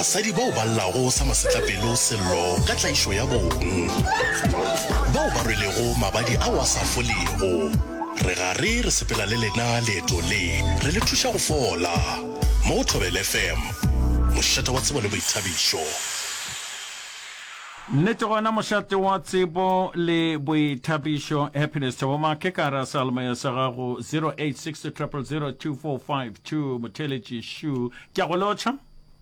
basadi bao ba llago sa masetlapelo sello ka tlaišo ya bong, bao ba rwelego mabadi a wa sa folego. Re gare re sepela le lena leeto le re le thuša go fola mo Thobela FM, mošate wa tsebo le boithabišo. Nnete gona mošate wa tsebo le boithabišo. Happiness Thoboma ke ka ra salma ya sa gago 0860002452 motheletši shu ke go lotšha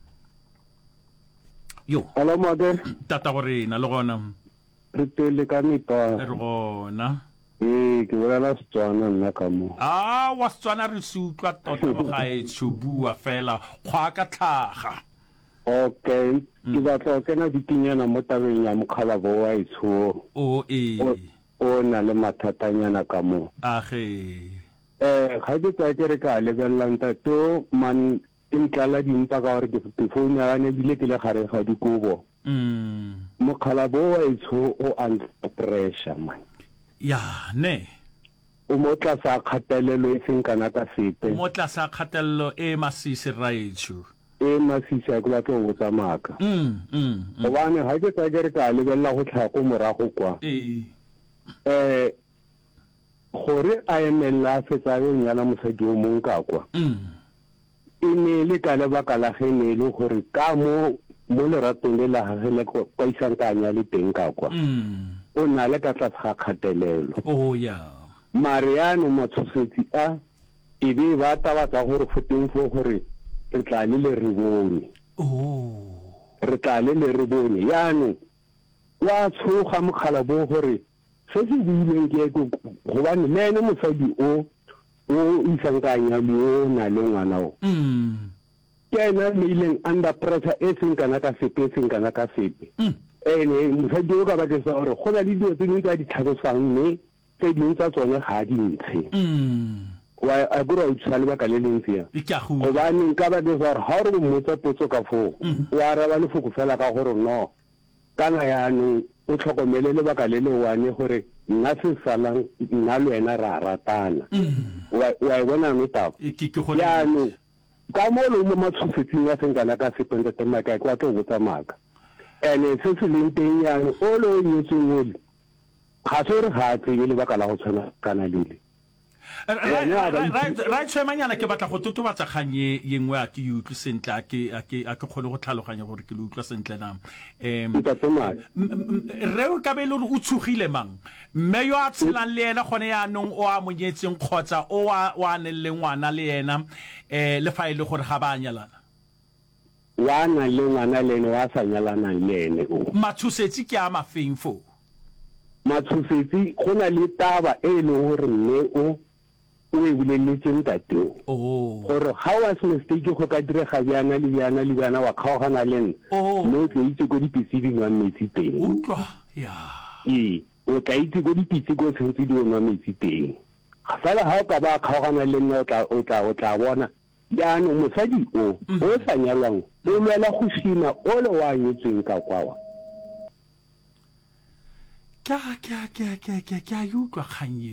yo. Hello mother, tata gore na le gona re tele ka mipa re gona ke bolela Setswana nna ka mo wa Setswana re se utlwa tota go gaetsho bua fela kgwa ka tlhaga. okay ke batla ke na ditinyana mo tabeng ya mokgalabo wa itsho o na le mathatanyana ka mo age ga ke tsa ke re ka lebelang to man inkala dimpa ka gore ke phone ya ne bile ke le gare ga dikobo mokgalabo wa itsho o under pressure man ya ne o motla sa khatelelo e seng kana ka sepe motla sa khatelelo e masisi raitsho e masisi a kwa tlo botsa maka gobane ga ke tsa ke re ka lebella go tlhako morago kwa gore a emella fetsabeng ya la mosadi o mong ka kwa e ne le ka lebaka la ge ne le gore ka mo leratong le la gage le kwa isankanya le teng ka kwa o na le ka tlase ga kgatelelo mariano matshosetsi a e be ba tabatsa gore foteng fo gore re tla le re bone yaanong wa tshoga mokgalabo gore se se buileng ke gobane le ene mosadi o isankanya le o na le ngwana o ke ena meileng under pressure e seng kana ka sepe ene mosadi o ka batlesa gore go na le dilo tse dingwe tsa di tlhalosang mme tse dingwe tsa tsone ga di ntshe a bura o tsha le baka le lentsia gobane nka batlesa gore ga o re mmotsa potso ka foo o araba lefoko fela ka gore no kana yaanong o tlhokomele le baka le le wane gore nna se salang nna le wena ra ratana wa e bona no taba yaanong ka mo lo mo matshofetsing ya sengana ka sepente temaka kwa tlo botsa maka ene se se leng teng yaanong o lo nyetseng ole ga se re ga tsebe le baka la go tshwana kana lele right tshemanyana ke batla go totobatsa kganye yengwe a ke utlwe sentle a ke kgone go tlhaloganya gore ke le utlwa sentle na re o ka be le o tshogile mang mme yo a tshelang le ena gone yaanong o a monyetseng kgotsa o a neng le ngwana le ena le fa e le gore ga ba nyalana wa na le ngwana le ene wa sa nyalana le ene matshosetsi ke a mafeng fo matshosetsi go na le taba e le gore mme o e buleletseng tateo gore ga wa se mistake go ka direga bjana le bjana wa kgaogana le nna mme o tla itse ko dipitse di nwang metsi teng o tla itse ko dipitse ko tshwantse di nwa metsi teng fela ga o ka ba kgaogana le nna o tla bona jaanong mosadi o sa nyalwang o lwela go sima o le wa nyetsweng ka kwawa ke a utlwa kganye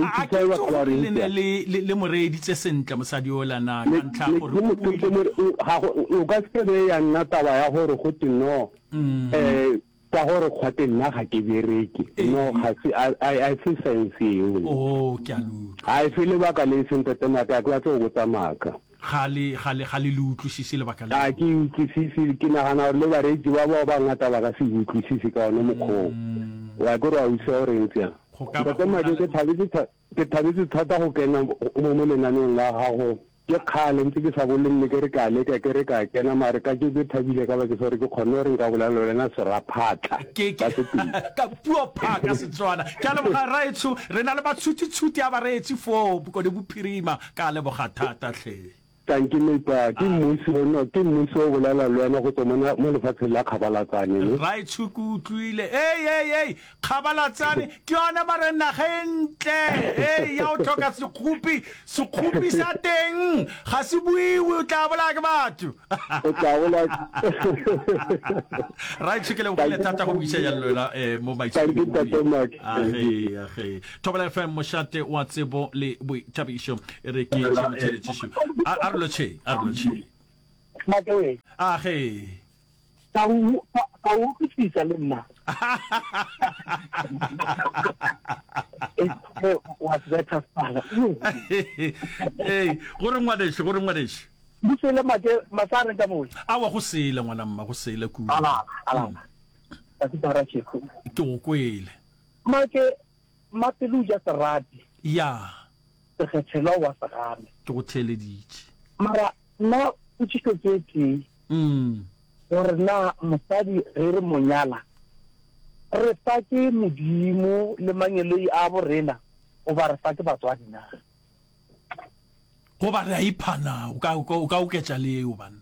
le moreeditse sentle mosadi o lana ka ntlha gore o ka se be ya nna taba ya gore go te no ka gore kgwate nna ga ke bereke no ga se a se sense eo ke a lutla a e fele baka le sente temaka ke batla go botsa maka le utlwisise le baka a ke utlwisise ke nagana gore le bareetsi ba bao ba ngata ba ka se utlwisise ka one mokgwa wa gore wa utlwa gore ntse ke thabetse thata go kena mo lenaneng la gago ke kgale ntse ke sa bolelle ke re ka leka ke re ka kena mare ka ke thabile ka ba ke sore ke kgone gore nka bolela lena seraphatla ka puo phaka Setswana ke le boga raitso re na le batshutithuti a bareetsi fo go de bophirima ka le boga thata hle ke mmuso o bolela le wena go tsomana mo lefatsheng la kgabalatsane right go utlwile kgabalatsane ke yona mare nagentle ya o tlhoka sekhupi sa teng ga se buiwe o tla bola ke batho o tla bola right ke le go le tata go buisa ya lona mo maitse Thobela FM mošate wa tsebo le boithabišo re ke tšhelete arloche Makewe. Age. ka o fisa le nna was better father gore ngwadeshi busele masare ka mo awa go sele ngwana mma go sele ku ala ka tsara tshiko ke go kwele matelu ja sarati ya se kgethelwa wa sagame ke go theleditse mara na o tshiketse gore na mosadi re monyala re fa ke modimo le manyeloi a borena o ba re fa ke batswadi na go ba re a iphana o ka oketsa leo banna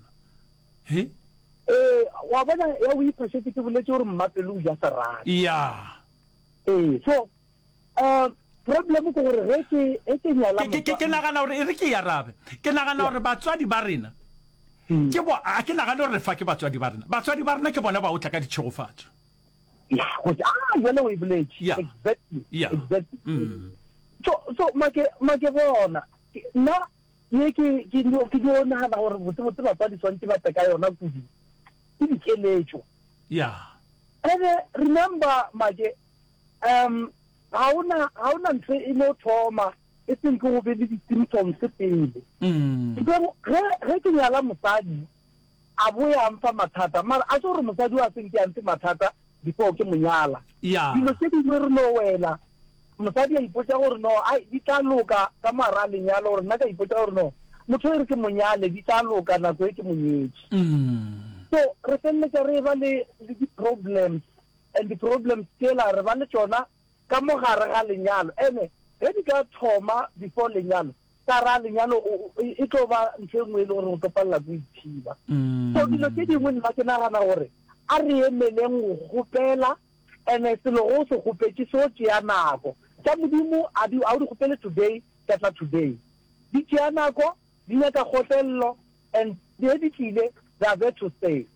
wa bona ya o iphashetse ke boletse gore mmapelo ja sarati ya so problem ke gore re ke nyala ke nagana gore e re ke yarabe ke nagana gore batswadi ba rena ke bo a ke nagana gore re fa ke batswadi ba rena ke bona ba o tla ka ditšhegofatso jale o e boletse exactly so make bona nna ye ke dio nagana gore botse batswadi swantse ba teka yona kudi ke dikeletso and remember make ha una ntse e no thoma e seng go be le di-symptoms pele ge ke nyala mosadi a boya mfa mathata mara a tse gore mosadi wa seng ke a mfe mathata before ke monyala dilo tse dingwe re no wela mosadi a ipotsa gore no di tla loka ka mara a lenyalo gore nna ka ipotsa gore no motho e re ke monyale di tla loka nako e ke monyetsi so re felletsa re ba le di-problems and the-problems kela re ba le tsona ka mogare ga lenyalo ene ge di ka thoma before lenyalo ka ra lenyalo e tlo ba ntho e nngwe e le gore go topalela go ithiba so dilo tse dingwe nna ke nagana gore a re emeleng go gopela ene selo go se gopetse se o tšea nako tša modimo a di gopele today ka tla today di tšea nako di nyaka kgotlelelo and di tlile they are there to stay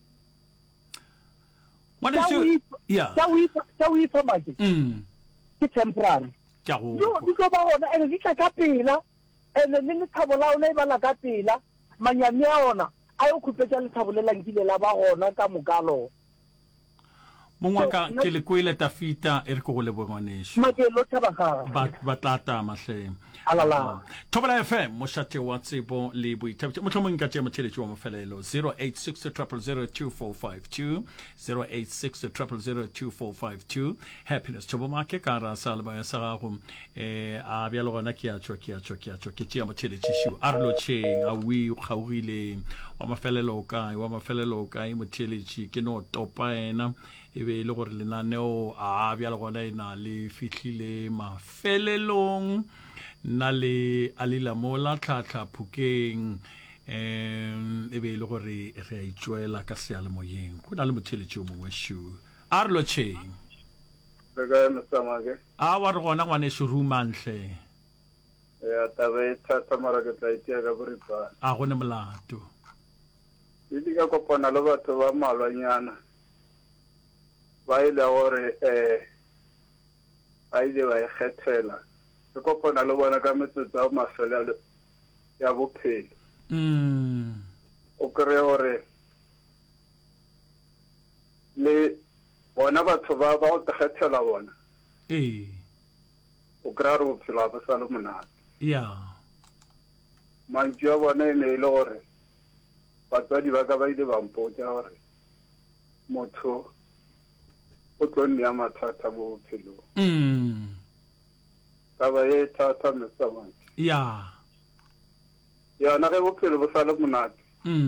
tša o ipha make ke temporary di tlo ba gona ene di tla ka pela ene le lethabo la ona e bala ka pela manyame a ona a yo khupetša lethabo le lankile la ba gona ka mokalo mongwaka ke le kwele tafita e re ko go le bongwaneso makelo thabagara ba tata mahle alala Thobela FM moshate wa tsebo le boithabetso motlhomong ka tšea motheletši wa mofelelo 086 0002452 happiness Thobo make ka ra sa le ba sa gago a bjalo gona ke a tswa ke tšea motheletši šiu a re lotšheng a wi kgaogile wa mafelelo ka motheletši ke no topa ena e be le gore lenaneo a bjalo gona e na le fihlile mafelelong na le alila mola tlhatlha phukeng e be le gore re a itšwela ka sealemoyeng go na le motheletši o mongwe shu a re lotšheng a wa re gona ngwaneso rumantle a gone molato e di ka kopana le batho ba malwanyana ba ile gore a ile ba ikgethela ke kopana le bona ka metsotso a mafelo ya bophelo o kry gore le bona batho ba go ikgethela bona o kry gore bophelo ga bo sa le monate mantšu a bona e ne e le gore batswadi ba ka ba ile bampotsa gore motho o tlo nne ya mathata mo bophelong taba e thata mesamaki yona ge bophelo bo sa le monate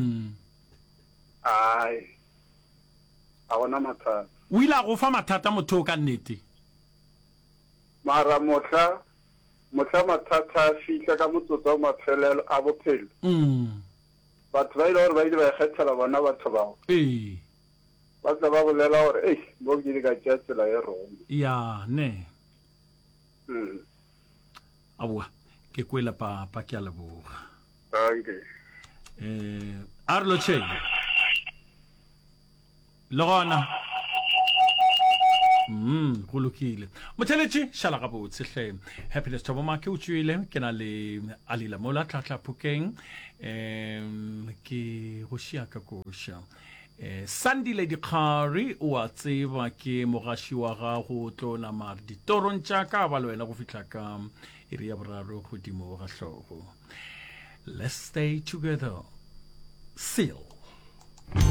ai a gona mathata o ile a go fa mathata motho o ka nnete mara mohla mathata a fitlha ka motsotso wa mafelelo a bophelo batho ba ile gore ba ile ba ikgethela bona batho bao ba tla ba bolela gore mo ke di ka tšea tsela e roma ne aowa ke kwela papa ke a leboga a re lotšheng le gona go lokile motheletši šala gabotse hle happiness Thobo make o tšwele ke na le alila mola tlhatlha phukeng ke go šia ka koša Sandile Dikgari o a tseba ke mogaši wa gago tlo nama ditorong tša ka ba le wena go fihla ka iri ya boraro godimo ga hlogo. Let's stay together. Seal.